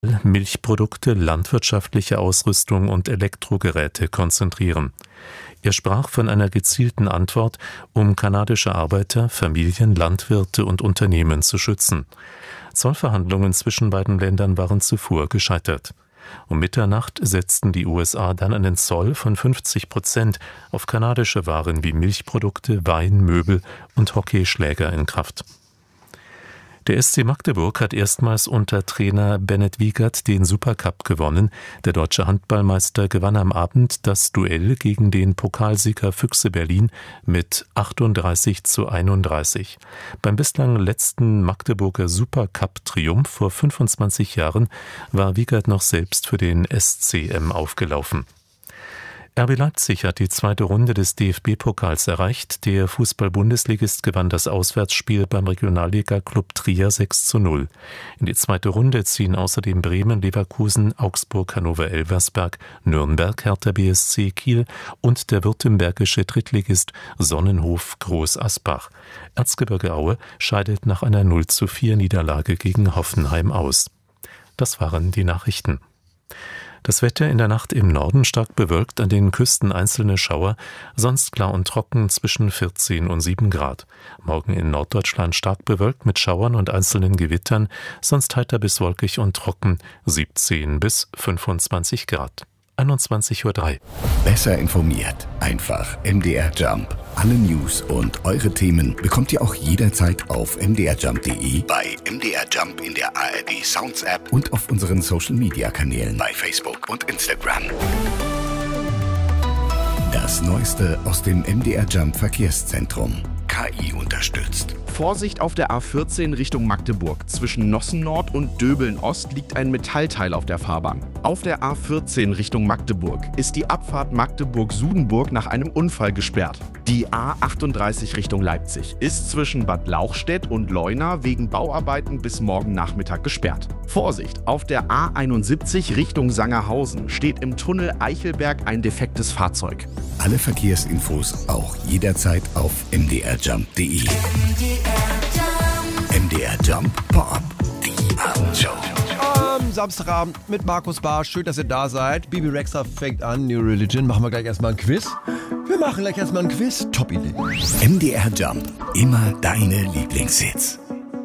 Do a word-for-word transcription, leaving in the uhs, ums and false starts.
Milchprodukte, landwirtschaftliche Ausrüstung und Elektrogeräte konzentrieren. Er sprach von einer gezielten Antwort, um kanadische Arbeiter, Familien, Landwirte und Unternehmen zu schützen. Zollverhandlungen zwischen beiden Ländern waren zuvor gescheitert. Um Mitternacht setzten die U S A dann einen Zoll von fünfzig Prozent auf kanadische Waren wie Milchprodukte, Wein, Möbel und Hockeyschläger in Kraft. Der S C Magdeburg hat erstmals unter Trainer Bennett Wiegert den Supercup gewonnen. Der deutsche Handballmeister gewann am Abend das Duell gegen den Pokalsieger Füchse Berlin mit achtunddreißig zu einunddreißig. Beim bislang letzten Magdeburger Supercup-Triumph vor fünfundzwanzig Jahren war Wiegert noch selbst für den S C M aufgelaufen. R B Leipzig hat die zweite Runde des D F B-Pokals erreicht. Der Fußball-Bundesligist gewann das Auswärtsspiel beim Regionalliga-Club Trier sechs zu null. In die zweite Runde ziehen außerdem Bremen, Leverkusen, Augsburg, Hannover Elversberg, Nürnberg, Hertha B S C Kiel und der württembergische Drittligist Sonnenhof Groß Asbach. Erzgebirge Aue scheidet nach einer null zu vier Niederlage gegen Hoffenheim aus. Das waren die Nachrichten. Das Wetter in der Nacht im Norden stark bewölkt, an den Küsten einzelne Schauer, sonst klar und trocken zwischen vierzehn und sieben Grad. Morgen in Norddeutschland stark bewölkt mit Schauern und einzelnen Gewittern, sonst heiter bis wolkig und trocken, siebzehn bis fünfundzwanzig Grad. einundzwanzig Uhr drei. Besser informiert. Einfach M D R Jump. Alle News und eure Themen bekommt ihr auch jederzeit auf m d r jump punkt d e, bei M D R Jump in der A R D Sounds App und auf unseren Social Media Kanälen bei Facebook und Instagram. Das Neueste aus dem M D R Jump Verkehrszentrum. K I unterstützt. Vorsicht auf der A vierzehn Richtung Magdeburg. Zwischen Nossen Nord und Döbeln Ost liegt ein Metallteil auf der Fahrbahn. Auf der A vierzehn Richtung Magdeburg ist die Abfahrt Magdeburg-Sudenburg nach einem Unfall gesperrt. Die A achtunddreißig Richtung Leipzig ist zwischen Bad Lauchstädt und Leuna wegen Bauarbeiten bis morgen Nachmittag gesperrt. Vorsicht, auf der A einundsiebzig Richtung Sangerhausen steht im Tunnel Eichelberg ein defektes Fahrzeug. Alle Verkehrsinfos auch jederzeit auf m d r jump punkt d e. M D R Jump Pop, die Abendshow. Am Samstagabend mit Markus Barr. Schön, dass ihr da seid. Bibi Rexha fängt an. New Religion. Machen wir gleich erstmal ein Quiz. Wir machen gleich erstmal ein Quiz. Top Idee. M D R Jump. Immer deine Lieblingshits.